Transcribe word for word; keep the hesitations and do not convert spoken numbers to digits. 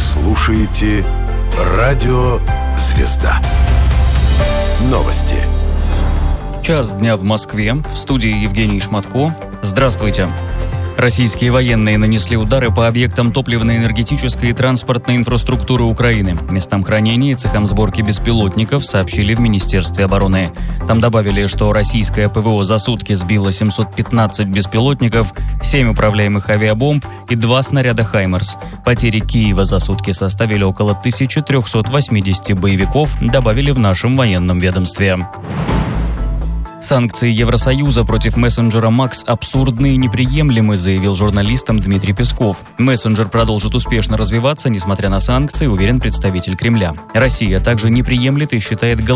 слушаете «Радио Звезда». Новости. Час дня в Москве. В студии Евгений Шматко. Здравствуйте. Российские военные нанесли удары по объектам топливно-энергетической и транспортной инфраструктуры Украины, местам хранения и цехам сборки беспилотников, сообщили в Министерстве обороны. Там добавили, что российское ПВО за сутки сбило семьсот пятнадцать беспилотников, семь управляемых авиабомб и два снаряда «Хаймерс». Потери Киева за сутки составили около тысяча триста восемьдесят боевиков, добавили в нашем военном ведомстве. Санкции Евросоюза против мессенджера Макс абсурдны и неприемлемы, заявил журналистам Дмитрий Песков. Мессенджер продолжит успешно развиваться, несмотря на санкции, уверен представитель Кремля. Россия также не приемлет и считает